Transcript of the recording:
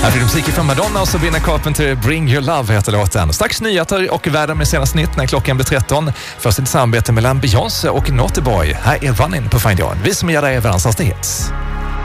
Här är musik från Madonna och Sabrina Carpenter, Bring Your Love heter låten. Strax nyheter och världen med senaste nytt när klockan blir 13. Först ett samarbete mellan Beyoncé och Naughty Boy. Här är Running på Find Your. Vi som ger dig världens hastighet.